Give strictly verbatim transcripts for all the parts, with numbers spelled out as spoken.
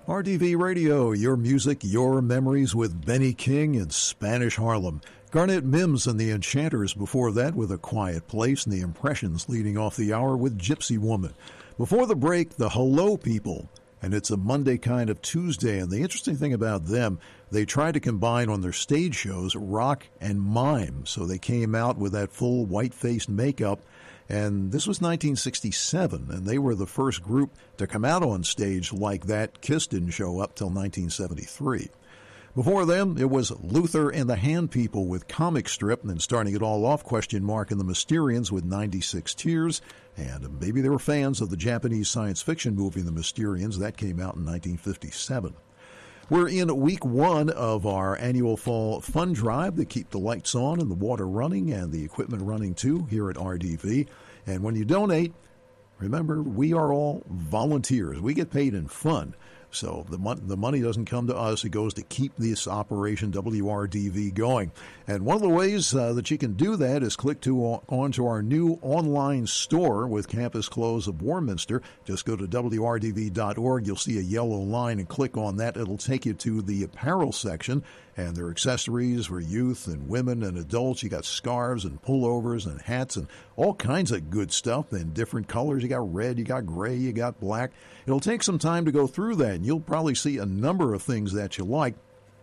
R D V Radio, your music, your memories with Benny King in Spanish Harlem. Garnet Mims and the Enchanters before that with A Quiet Place, and the Impressions leading off the hour with Gypsy Woman. Before the break, the Hello People, and it's a Monday kind of Tuesday, and the interesting thing about them, they try to combine on their stage shows rock and mime, so they came out with that full white-faced makeup. And this was nineteen sixty-seven, and they were the first group to come out on stage like that. Kiss didn't show up till nineteen seventy-three. Before them, it was Luther and the Hand People with Comic Strip, and then starting it all off, Question Mark and the Mysterians with ninety-six Tears. And maybe they were fans of the Japanese science fiction movie The Mysterians. That came out in nineteen fifty-seven. We're in week one of our annual fall fun drive to keep the lights on and the water running and the equipment running too here at R D V. And when you donate, remember, we are all volunteers. We get paid in fun. So the, mon- the money doesn't come to us. It goes to keep this operation W R D V going. And one of the ways uh, that you can do that is click to uh, onto our new online store with Campus Clothes of Warminster. Just go to W R D V dot org. You'll see a yellow line and click on that. It'll take you to the apparel section. And there are accessories for youth and women and adults. You got scarves and pullovers and hats and all kinds of good stuff in different colors. You got red, you got gray, you got black. It'll take some time to go through that, and you'll probably see a number of things that you like.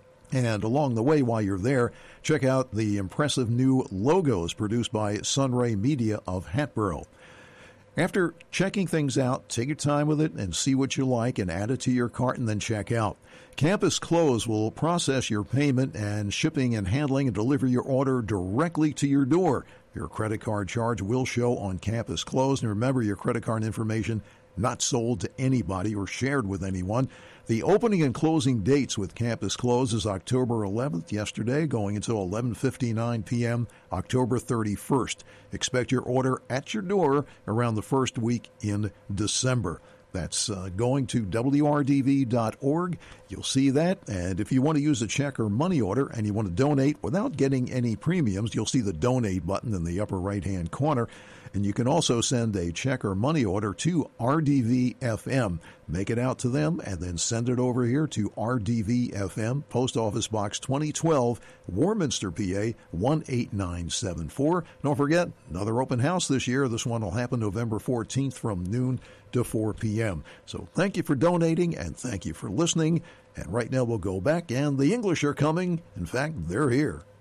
And along the way, while you're there, check out the impressive new logos produced by Sunray Media of Hatboro. After checking things out, take your time with it and see what you like and add it to your cart and then check out. Campus Clothes will process your payment and shipping and handling and deliver your order directly to your door. Your credit card charge will show on Campus Clothes. And remember, your credit card information not sold to anybody or shared with anyone. The opening and closing dates with Campus Clothes is October eleventh, yesterday, going until eleven fifty-nine p.m., October thirty-first. Expect your order at your door around the first week in December. That's uh, going to W R D V dot org. You'll see that. And if you want to use a check or money order and you want to donate without getting any premiums, you'll see the donate button in the upper right-hand corner. And you can also send a check or money order to R D V F M. Make it out to them and then send it over here to R D V F M, Post Office Box twenty twelve, Warminster, P A, one eight nine seven four. Don't forget, another open house this year. This one will happen November fourteenth from noon to four p.m. So thank you for donating and thank you for listening. And right now we'll go back, and the English are coming. In fact, they're here.